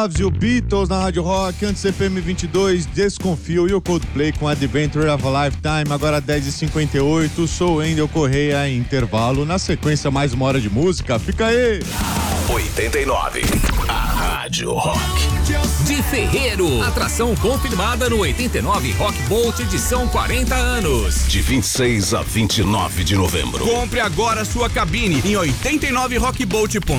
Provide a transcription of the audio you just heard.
O Beatles na Rádio Rock, antes CPM 22, Desconfio e o Coldplay com Adventure of a Lifetime, agora 10h58, sou Wendel Correia, intervalo, na sequência mais uma hora de música, fica aí! 89, a Rádio Rock. De Ferreiro, atração confirmada no 89 Rock Bolt edição 40 anos. De 26 a 29 de novembro. Compre agora sua cabine em 89rockbolt.com.br